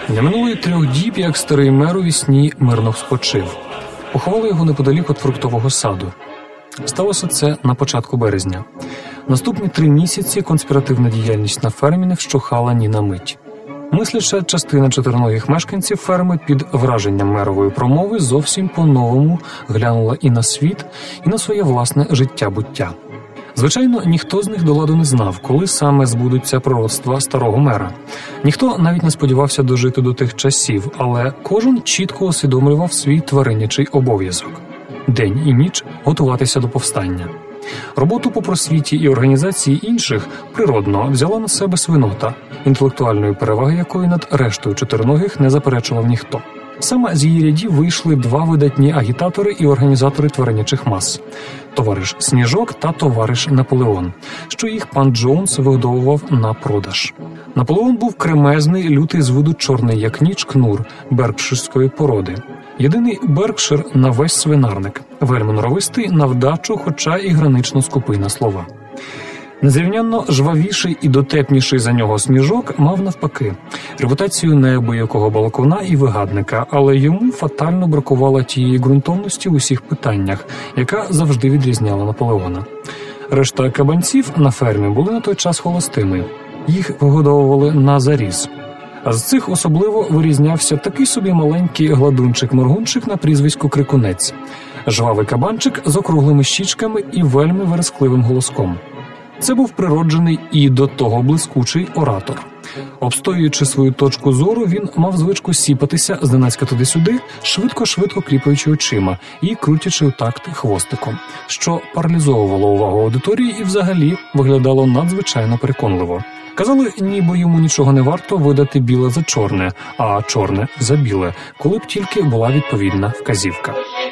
Не минуло й 3 діб, як старий мер у вісні мирно спочив. Поховали його неподалік від фруктового саду. Сталося це на початку березня. Наступні 3 місяці конспіративна діяльність на фермі не вщухала ні на мить. Мисляча частина чотириногих мешканців ферми під враженням мерової промови зовсім по-новому глянула і на світ, і на своє власне життя-буття. Звичайно, ніхто з них до ладу не знав, коли саме збудуться пророцтва старого мера. Ніхто навіть не сподівався дожити до тих часів, але кожен чітко усвідомлював свій тваринячий обов'язок – день і ніч готуватися до повстання. Роботу по просвіті і організації інших природно взяла на себе свинота, інтелектуальної переваги якої над рештою чотириногих не заперечував ніхто. Саме з її рядів вийшли 2 видатні агітатори і організатори твариннячих мас – товариш Сніжок та товариш Наполеон, що їх пан Джонс вигодовував на продаж. Наполеон був кремезний, лютий з виду чорний як ніч кнур беркширської породи. Єдиний Беркшир на весь свинарник, вельми норовистий на вдачу, хоча і гранично скупий на слова. Незрівнянно жвавіший і дотепніший за нього Сніжок мав навпаки репутацію неабиякого балакуна і вигадника, але йому фатально бракувало тієї ґрунтовності в усіх питаннях, яка завжди відрізняла Наполеона. Решта кабанців на фермі були на той час холостими. Їх вигодовували на заріз. А з цих особливо вирізнявся такий собі маленький гладунчик-моргунчик на прізвисько Крикунець. Жвавий кабанчик з округлими щічками і вельми верескливим голоском. Це був природжений і до того блискучий оратор. Обстоюючи свою точку зору, він мав звичку сіпатися зненацька туди-сюди, швидко-швидко кліпаючи очима і крутячи у такт хвостиком, що паралізовувало увагу аудиторії і взагалі виглядало надзвичайно переконливо. Казали, ніби йому нічого не варто видати біле за чорне, а чорне за біле, коли б тільки була відповідна вказівка.